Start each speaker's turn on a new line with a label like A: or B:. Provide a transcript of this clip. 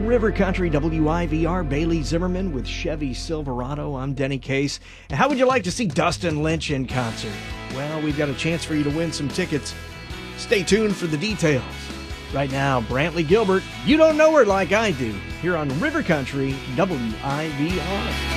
A: River Country WIVR, Bailey Zimmerman with Chevy Silverado. I'm Denny Case. And how would you like to see Dustin Lynch in concert? Well, we've got a chance for you to win some tickets. Stay tuned for the details. Right now, Brantley Gilbert, You Don't Know Her Like I Do, here on River Country WIVR.